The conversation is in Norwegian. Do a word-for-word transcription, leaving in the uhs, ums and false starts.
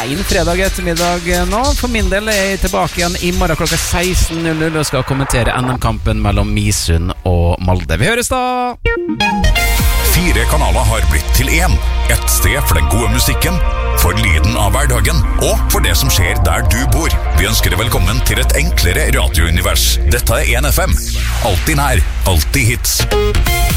sen fredag ettermiddag nå. For min del er jeg tilbake igjen i morgen klokka seksten null null og skal kommentere N M-kampen mellom Misund og Molde. Vi høres da! Fire kanaler har blitt til én. Et sted for den gode musikken, for lyden av hverdagen og for det som skjer der du bor. Vi ønsker deg velkommen til et enklere radiounivers. Dette er en F M. Alltid nær, alltid hits.